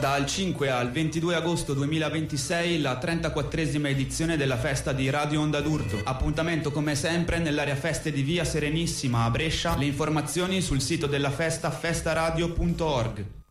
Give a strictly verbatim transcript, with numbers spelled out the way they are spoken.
Dal cinque al ventidue agosto duemilaventisei la trentaquattresima edizione della festa di Radio Onda d'Urto. Appuntamento come sempre nell'area feste di Via Serenissima a Brescia. Le informazioni sul sito della festa festaradio punto org.